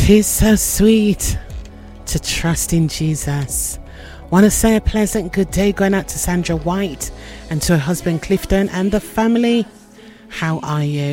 'Tis so sweet to trust in Jesus. Want to say a pleasant good day going out to Sandra White and to her husband Clifton and the family. How are you?